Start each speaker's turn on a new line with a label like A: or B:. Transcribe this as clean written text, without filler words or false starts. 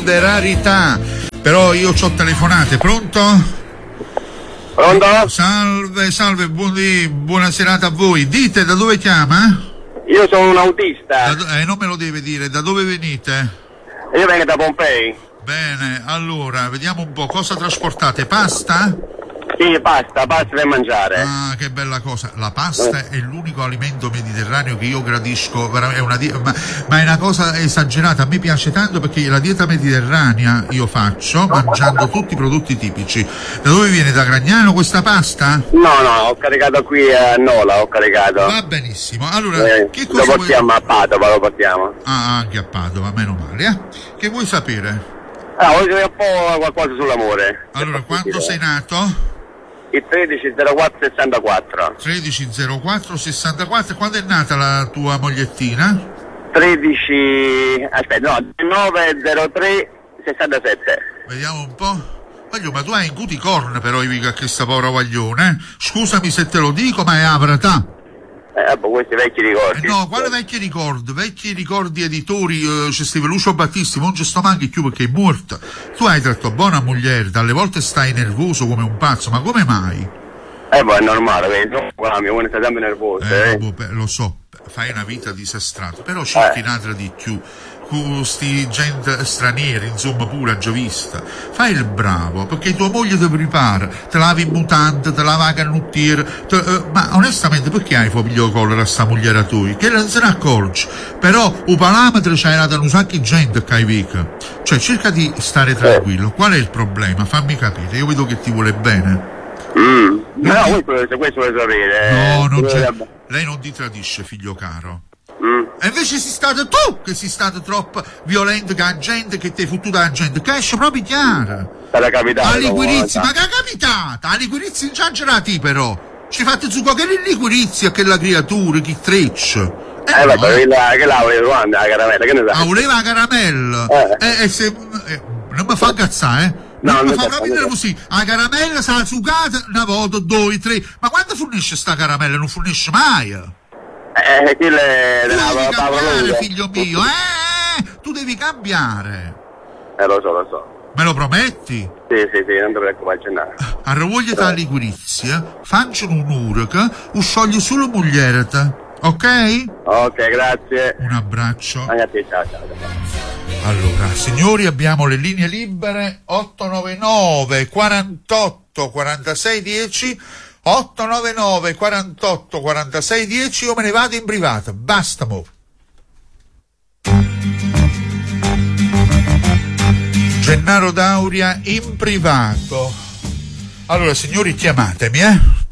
A: grande rarità. Però io c'ho telefonate, pronto?
B: Pronto?
A: Salve, buona serata a voi. Dite, da dove chiama?
B: Io sono un autista.
A: Non me lo deve dire, da dove venite?
B: Io vengo da Pompei.
A: Bene, allora, vediamo un po', cosa trasportate? Pasta?
B: Sì, pasta da mangiare.
A: Ah, che bella cosa. La pasta è l'unico alimento mediterraneo che io gradisco, ma è una cosa esagerata. A me piace tanto perché la dieta mediterranea io faccio mangiando tutti i prodotti tipici. Da dove viene? Da Gragnano questa pasta?
B: No, ho caricato qui a Nola, ho caricato.
A: Va benissimo. Allora, che cosa
B: lo portiamo a Padova, lo portiamo.
A: Ah, anche a Padova, meno male, Che vuoi sapere?
B: Voglio dire un po' qualcosa sull'amore.
A: Allora, quando sei nato?
B: Il 130464.
A: 130464. Quando è nata la tua mogliettina?
B: 190367.
A: Vediamo un po'. Ma tu hai un cuticorn però, Ivica, che sta povera guaglione. Scusami se te lo dico, ma è avratà.
B: Questi vecchi ricordi.
A: No, quale vecchi ricordi? Vecchi ricordi editori, c'è Steve Lucio Battisti, non ci sto manchi più perché è morta. Tu hai tratto buona moglie, dalle volte stai nervoso come un pazzo, ma come mai?
B: È normale, vedi, la mia buona sta sempre nervosa.
A: Lo so, fai una vita disastrata, però cerchi un'altra di più. Questi gente stranieri, insomma, pure già vista. Fai il bravo, perché tua moglie ti prepara, te lavi in mutante, te lava a canottiera, ma onestamente perché hai figlio collera a sta moglie tua? Che non se ne accorge. Però un parametro c'è dato un sacco di gente che hai vica. Cioè, cerca di stare tranquillo. Qual è il problema? Fammi capire, io vedo che ti vuole bene.
B: No, questo vuole sapere.
A: No, lei non ti tradisce, figlio caro. E invece sei stato tu che sei stato troppo violento con la gente, che ti hai fottuto la gente, che esce proprio chiara.
B: Sarà capitato.
A: Ma che è capitata? A liquirizia esagerati però. Ci fate su che liquirizia che la creatura, che treccia.
B: Che la voleva la caramella, che ne sai?
A: Voleva la caramella? Non mi fa incazzare, non mi fa proprio nervosì. La caramella sarà sucata una volta, due, tre. Ma quando fornisce sta caramella? Non fornisce mai.
B: Tu devi
A: cambiare, figlio mio, tu devi cambiare.
B: Lo so.
A: Me lo prometti?
B: Sì, non ti preoccupare,
A: a ravoglia la liquirizia, faccio un'ora che scioglie solo moglierata, ok?
B: Ok, grazie.
A: Un abbraccio.
B: Ciao.
A: Allora, signori, abbiamo le linee libere 899 48 46 10. 899 48 46 10. Io me ne vado in privato, basta mo. Gennaro Dauria in privato. Allora, signori, chiamatemi,